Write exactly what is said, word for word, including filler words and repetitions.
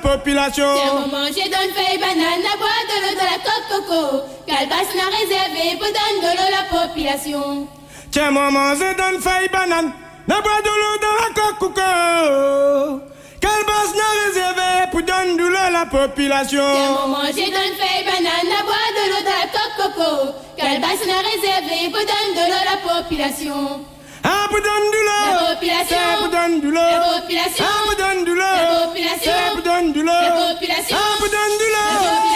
population. Tiens, maman, j'ai donne feuille banane, à boire de l'eau de la coque coco. Calebasse n'a réservé pour donner de l'eau la population. Tiens, maman, j'ai donne feuille banane, à boire de l'eau de la coque coco. Calebasse n'a réservé pour donner de l'eau la population. Tiens, maman, j'ai donne feuille banane, à boire de l'eau de la coque coco. Calebasse n'a réservé pour donner de l'eau la population. Ah, pour donner de l'eau. La population. Pour donner de l'eau. La population. Ah, pour